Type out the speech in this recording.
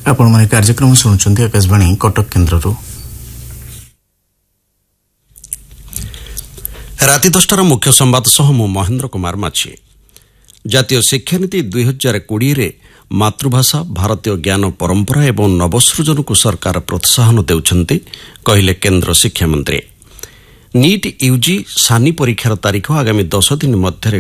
आपण माने कार्यक्रम सुनुचंती आकाशवाणी कटक केन्द्ररू राति 10टार मुख्य संवाद सह मु महेन्द्र कुमार माछी। जातीय शिक्षानीति 2020 रे मातृभाषा भारतीय ज्ञान परंपरा एवं नवसृजन को सरकार प्रोत्साहन देउछंती कहिले केन्द्र शिक्षा मंत्री। नीट यूजी सानी परीक्षार तारीख आगामी 10 दिन मध्य